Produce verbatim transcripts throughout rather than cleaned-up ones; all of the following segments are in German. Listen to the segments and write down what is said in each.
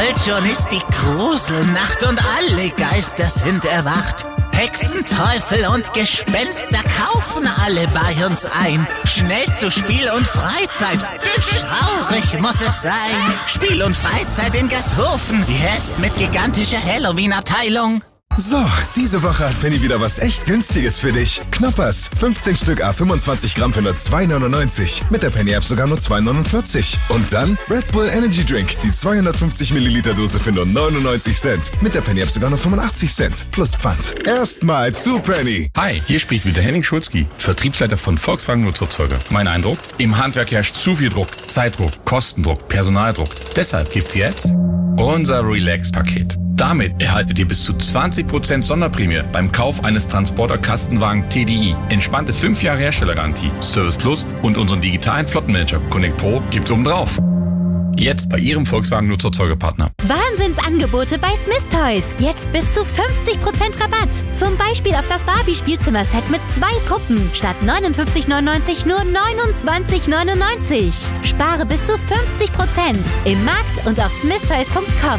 Bald schon ist die Gruselnacht und alle Geister sind erwacht. Hexen, Teufel und Gespenster kaufen alle bei uns ein. Schnell zu Spiel und Freizeit, denn schaurig muss es sein. Spiel und Freizeit in Gashofen, jetzt mit gigantischer Halloween-Abteilung. So, diese Woche hat Penny wieder was echt Günstiges für dich. Knoppers, fünfzehn Stück à fünfundzwanzig Gramm für nur zwei neunundneunzig. Mit der Penny-App sogar nur zwei neunundvierzig. Und dann Red Bull Energy Drink, die zweihundertfünfzig Milliliter Dose für nur neunundneunzig Cent. Mit der Penny-App sogar nur fünfundachtzig Cent. Plus Pfand. Erstmal zu Penny. Hi, hier spricht wieder Henning Schulzki, Vertriebsleiter von Volkswagen Nutzerzeuger. Mein Eindruck? Im Handwerk herrscht zu viel Druck. Zeitdruck, Kostendruck, Personaldruck. Deshalb gibt's jetzt unser Relax-Paket. Damit erhaltet ihr bis zu zwanzig Prozent Sonderprämie beim Kauf eines Transporter-Kastenwagen T D I. Entspannte fünf Jahre Herstellergarantie, Service Plus und unseren digitalen Flottenmanager Connect Pro gibt's obendrauf. Jetzt bei Ihrem Volkswagen Nutzerzeugerpartner. Wahnsinnsangebote bei Smith Toys. Jetzt bis zu fünfzig Prozent Rabatt. Zum Beispiel auf das Barbie-Spielzimmer-Set mit zwei Puppen. Statt neunundfünfzig neunundneunzig nur neunundzwanzig neunundneunzig. Spare bis zu fünfzig Prozent. Im Markt und auf smith toys punkt com.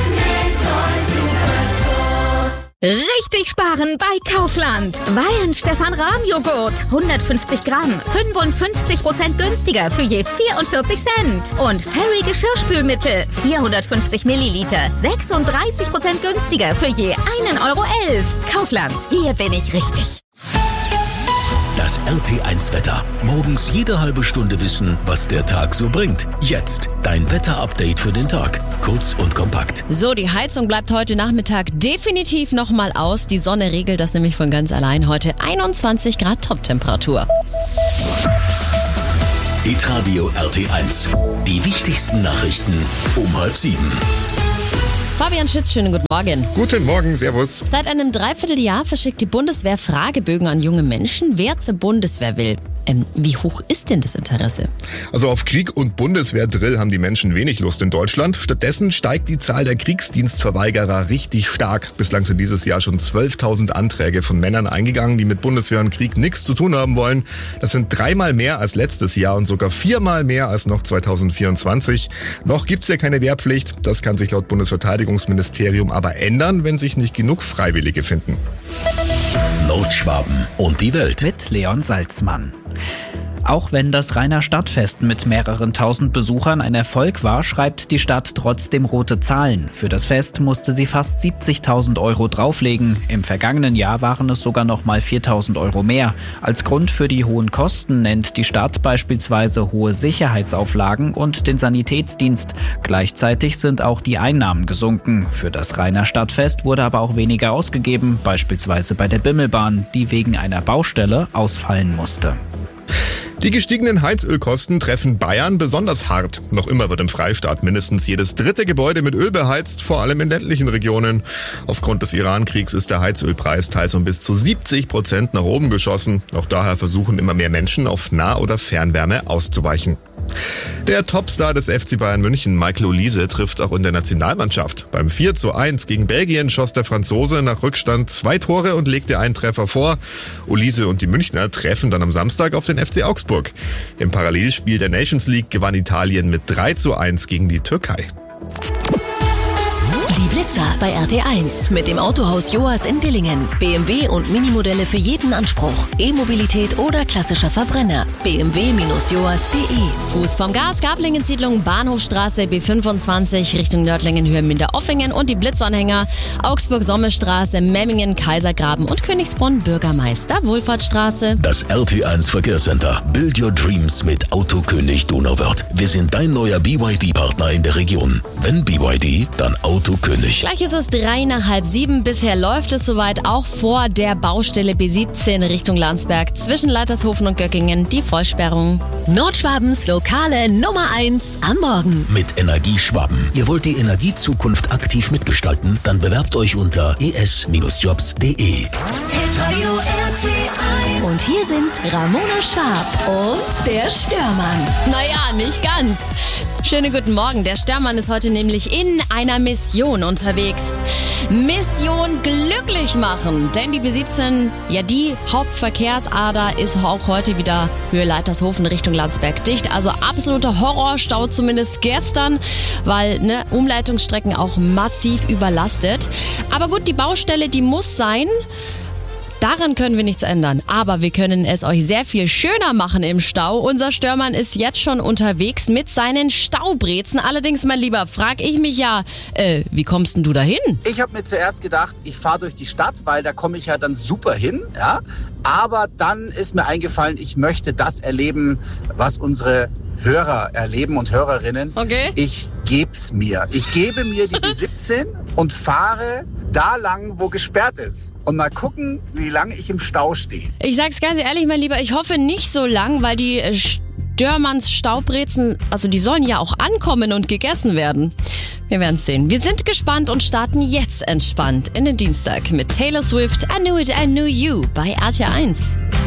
Richtig sparen bei Kaufland. Weyen Stefan Rahm Joghurt. hundertfünfzig Gramm. fünfundfünfzig Prozent günstiger für je vierundvierzig Cent. Und Fairy Geschirrspülmittel. vierhundertfünfzig Milliliter. sechsunddreißig Prozent günstiger für je einen Euro elf. Kaufland. Hier bin ich richtig. Das R T eins Wetter. Morgens jede halbe Stunde wissen, was der Tag so bringt. Jetzt dein Wetterupdate für den Tag. Kurz und kompakt. So, die Heizung bleibt heute Nachmittag definitiv nochmal aus. Die Sonne regelt das nämlich von ganz allein. Heute einundzwanzig Grad Toptemperatur. Hitradio R T eins. Die wichtigsten Nachrichten um halb sieben. Fabian Schütz, schönen guten Morgen. Guten Morgen, servus. Seit einem Dreivierteljahr verschickt die Bundeswehr Fragebögen an junge Menschen, wer zur Bundeswehr will. Ähm, wie hoch ist denn das Interesse? Also auf Krieg und Bundeswehrdrill haben die Menschen wenig Lust in Deutschland. Stattdessen steigt die Zahl der Kriegsdienstverweigerer richtig stark. Bislang sind dieses Jahr schon zwölftausend Anträge von Männern eingegangen, die mit Bundeswehr und Krieg nichts zu tun haben wollen. Das sind dreimal mehr als letztes Jahr und sogar viermal mehr als noch zweitausendvierundzwanzig. Noch gibt's ja keine Wehrpflicht. Das kann sich laut Bundesverteidigungsministerium aber ändern, wenn sich nicht genug Freiwillige finden. Nordschwaben und die Welt. Mit Leon Salzmann. Auch wenn das Rheiner Stadtfest mit mehreren tausend Besuchern ein Erfolg war, schreibt die Stadt trotzdem rote Zahlen. Für das Fest musste sie fast siebzigtausend Euro drauflegen. Im vergangenen Jahr waren es sogar noch mal viertausend Euro mehr. Als Grund für die hohen Kosten nennt die Stadt beispielsweise hohe Sicherheitsauflagen und den Sanitätsdienst. Gleichzeitig sind auch die Einnahmen gesunken. Für das Rheiner Stadtfest wurde aber auch weniger ausgegeben, beispielsweise bei der Bimmelbahn, die wegen einer Baustelle ausfallen musste. Die gestiegenen Heizölkosten treffen Bayern besonders hart. Noch immer wird im Freistaat mindestens jedes dritte Gebäude mit Öl beheizt, vor allem in ländlichen Regionen. Aufgrund des Iran-Kriegs ist der Heizölpreis teils um bis zu siebzig Prozent nach oben geschossen. Auch daher versuchen immer mehr Menschen auf Nah- oder Fernwärme auszuweichen. Der Topstar des F C Bayern München, Michael Olise, trifft auch in der Nationalmannschaft. Beim vier zu eins gegen Belgien schoss der Franzose nach Rückstand zwei Tore und legte einen Treffer vor. Olise und die Münchner treffen dann am Samstag auf den F C Augsburg. Im Parallelspiel der Nations League gewann Italien mit drei zu eins gegen die Türkei. Die Blitzer bei R T eins mit dem Autohaus Joas in Dillingen. B M W und Minimodelle für jeden Anspruch. E-Mobilität oder klassischer Verbrenner. b m w Bindestrich joas punkt de. Fuß vom Gas, Gablingen-Siedlung, Bahnhofstraße, B fünfundzwanzig, Richtung Nördlingen, Höhe Minderoffingen und die Blitzanhänger, Augsburg-Sommerstraße, Memmingen, Kaisergraben und Königsbrunn, Bürgermeister, Wohlfahrtsstraße. Das R T eins Verkehrscenter. Build your dreams mit Autokönig Donauwörth. Wir sind dein neuer B Y D-Partner in der Region. Wenn B Y D, dann Autokönig. Gleich ist es drei nach halb sieben. Bisher läuft es soweit auch vor der Baustelle B siebzehn Richtung Landsberg zwischen Leitershofen und Göckingen die Vollsperrung. Nordschwabens lokale Nummer eins am Morgen. Mit Energie Schwaben. Ihr wollt die Energiezukunft aktiv mitgestalten? Dann bewerbt euch unter e s Bindestrich jobs punkt de. Und hier sind Ramona Schwab und der Störmann. Naja, nicht ganz. Schönen guten Morgen. Der Störmann ist heute nämlich in einer Mission unterwegs. Mission glücklich machen. Denn die B siebzehn, ja die Hauptverkehrsader, ist auch heute wieder Höhe Leitershofen Richtung Landsberg dicht. Also absoluter Horrorstau, zumindest gestern, weil ne, Umleitungsstrecken auch massiv überlastet. Aber gut, die Baustelle, die muss sein. Daran können wir nichts ändern, aber wir können es euch sehr viel schöner machen im Stau. Unser Störmann ist jetzt schon unterwegs mit seinen Staubrezen. Allerdings, mein Lieber, frag ich mich ja, äh, wie kommst denn du dahin? Ich habe mir zuerst gedacht, ich fahre durch die Stadt, weil da komme ich ja dann super hin. Ja? Aber dann ist mir eingefallen, ich möchte das erleben, was unsere Hörer erleben und Hörerinnen. Okay. Ich geb's mir. Ich gebe mir die B siebzehn und fahre da lang, wo gesperrt ist. Und mal gucken, wie lange ich im Stau stehe. Ich sag's ganz ehrlich, mein Lieber, ich hoffe nicht so lang, weil die Störmanns Staubrezen, also die sollen ja auch ankommen und gegessen werden. Wir werden's sehen. Wir sind gespannt und starten jetzt entspannt in den Dienstag mit Taylor Swift, I Knew It, I Knew You bei R T L eins.